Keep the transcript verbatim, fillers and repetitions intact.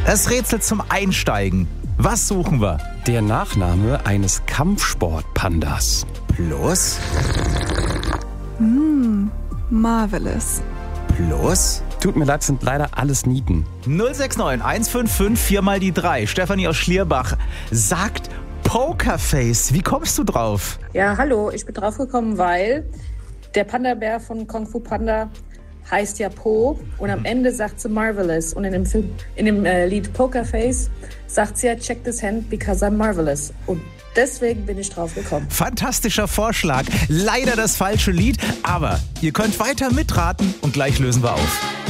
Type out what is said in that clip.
Das Rätsel zum Einsteigen. Was suchen wir? Der Nachname eines Kampfsportpandas. Plus? Mm, marvelous. Plus? Tut mir leid, sind leider alles Nieten. null sechs neun eins fünf fünf vier mal die drei. Stefanie aus Schlierbach sagt Pokerface. Wie kommst du drauf? Ja, hallo, ich bin draufgekommen, weil der Panda-Bär von Kung Fu Panda heißt ja Po und am Ende sagt sie Marvelous. Und in dem Film, in dem äh, Lied Pokerface sagt sie ja Check this hand because I'm marvelous. Und deswegen bin ich drauf gekommen. Fantastischer Vorschlag. Leider das falsche Lied, aber ihr könnt weiter mitraten und gleich lösen wir auf.